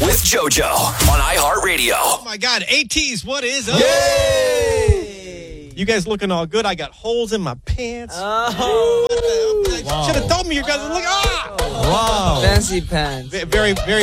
with JoJo on iHeartRadio. Oh, my God. ATs, what is up? Yay! You guys looking all good. I got holes in my pants. Oh. Should have told me you guys would look. Fancy pants. Very, very